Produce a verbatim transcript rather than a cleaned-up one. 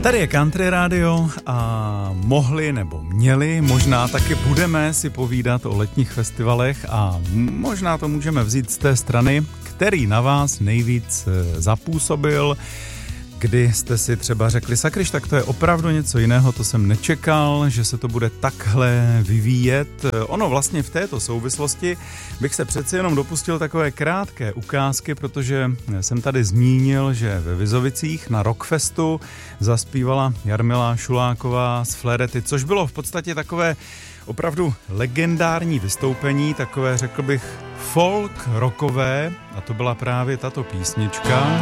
Tady je Country Radio a mohli nebo měli, možná taky budeme si povídat o letních festivalech a možná to můžeme vzít z té strany, který na vás nejvíc zapůsobil, kdy jste si třeba řekli, sakryš, tak to je opravdu něco jiného, to jsem nečekal, že se to bude takhle vyvíjet. Ono vlastně v této souvislosti bych se přeci jenom dopustil takové krátké ukázky, protože jsem tady zmínil, že ve Vizovicích na Rockfestu zaspívala Jarmila Šuláková z Flerety, což bylo v podstatě takové opravdu legendární vystoupení, takové řekl bych folk rockové, a to byla právě tato písnička.